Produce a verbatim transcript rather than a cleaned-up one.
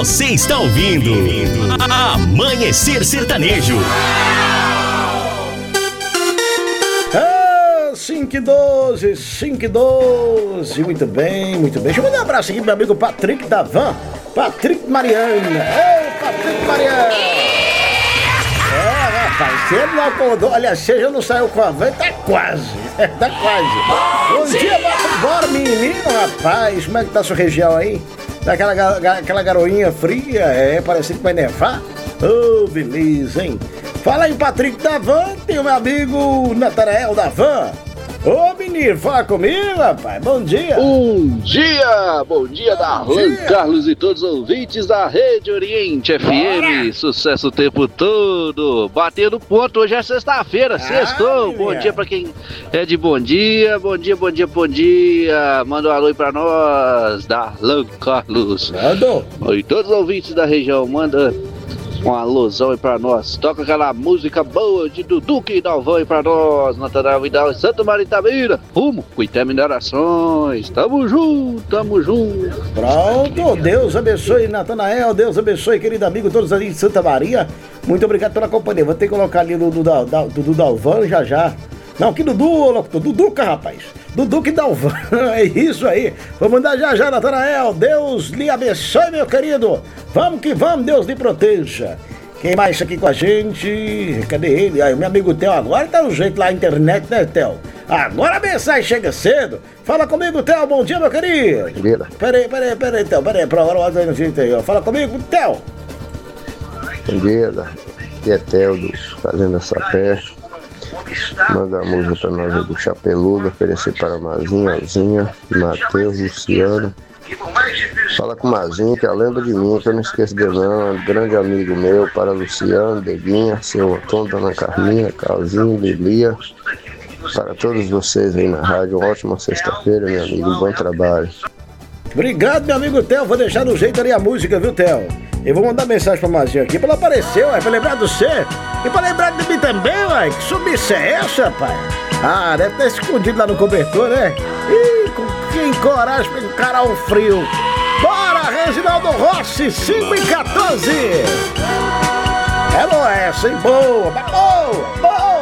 Você está ouvindo Amanhecer Sertanejo. Ah, cinco e doze, cinco e doze. Muito bem, muito bem. Deixa eu mandar um abraço aqui pro meu amigo Patrick da Van. Patrick Mariana. Ei, Patrick Mariana. É, rapaz, se ele não acordou, aliás, se ele não saiu com a van, tá quase. Tá quase. Bom dia, bora, menino, rapaz. Como é que tá a sua região aí? Daquela aquela garoinha fria, é, parece que vai nevar. Ô, oh, beleza, hein? Fala aí, Patrick da Van, tem o meu amigo Natanael da Van. Ô, oh, menino, fala comigo, rapaz, bom dia. Bom dia, bom dia, Darlan Carlos e todos os ouvintes da Rede Oriente F M. Bora. Sucesso o tempo todo, batendo ponto, hoje é sexta-feira, ah, sextou. Bom dia pra quem é de bom dia, bom dia, bom dia, bom dia. Manda um alô aí pra nós, Darlan Carlos. Manda. E todos os ouvintes da região, manda um alôzão aí pra nós. Toca aquela música boa de Dudu e Dalvão aí pra nós. Natanael Vidal e Santa Maria Itabira. Rumo com Ité Minerações. Tamo junto, tamo junto. Pronto, Deus abençoe, Natanael. Deus abençoe, querido amigo, todos ali de Santa Maria. Muito obrigado pela companhia. Vou ter que colocar ali o Dudu, da, Dudu Dalvão já já. Não, que Dudu, Duduca, rapaz. Dudu que Dalvão. É isso aí. Vou mandar já já, Natanael. Deus lhe abençoe, meu querido. Vamos que vamos, Deus lhe proteja. Quem mais aqui com a gente? Cadê ele? Aí, meu amigo Theo, agora tá um jeito lá na internet, né, Theo? Agora a mensagem chega cedo. Fala comigo, Theo. Bom dia, meu querido. Bom dia. Peraí, peraí, peraí, Theo. Peraí, pra agora o no jeito aí, ó. Fala comigo, Theo. Bom dia, aqui é Theo do Fazenda Sapé. Manda a música pra nós do Chapeludo, oferecer para Mazinha, Alzinha, Matheus, Luciano. Fala com o Mazinho, que lembra de mim, que eu não esqueço dele não. Um grande amigo meu, para Luciano, Deguinha, seu Antônio, Dona Carminha, Calzinho, Lilia. Para todos vocês aí na rádio, uma ótima sexta-feira, meu amigo, bom trabalho. Obrigado, meu amigo Theo, vou deixar no jeito ali a música, viu, Theo? Eu vou mandar mensagem pra Mazinho aqui, pra ela aparecer, ué, pra lembrar do você. E pra lembrar de mim também, ué, que sumiça é essa, pai? Ah, deve ter escondido lá no cobertor, né? Ih, com quem coragem pra encarar o frio. Bora, Reginaldo Rossi, cinco e quatorze. É boa essa, hein? Boa, boa, boa.